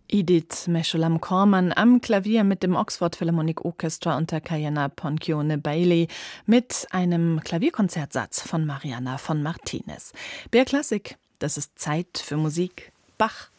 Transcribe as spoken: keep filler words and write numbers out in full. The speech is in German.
Edith Meshulam-Corman am Klavier mit dem Oxford Philharmonic Orchestra unter Kayana Ponchione Bailey mit einem Klavierkonzertsatz von Mariana von Martinez. B R Klassik, das ist Zeit für Musik. Bach